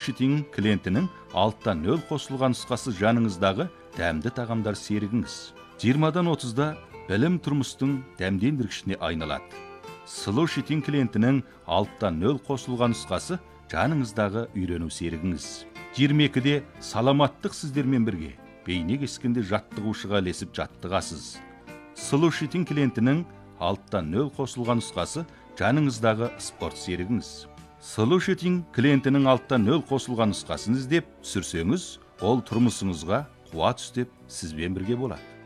Solution клиентінің алттан нөл қосылған нұсқасы жаныңыздағы дәмді тағамдар серігіңіз. 20-дан 30-да білім тұрмыстың дәмдендіргішіне айналады. Solution клиентінің алттан нөл қосылған нұсқасы жаныңыздағы үйрену серігіңіз. 22-де саламаттық сіздермен бірге бейне кескенде жаттығушыға ілесіп жаттығасыз. Solution клиентінің алттан нөл қосылған нұсқасы жаныңыздағы спорт серігіңіз. Solution клиентінің алттан нөл қосылған нұсқасын іздеп түсірсеңіз, ол тұрмысыңызға қуат үстеп сізбен бірге болады.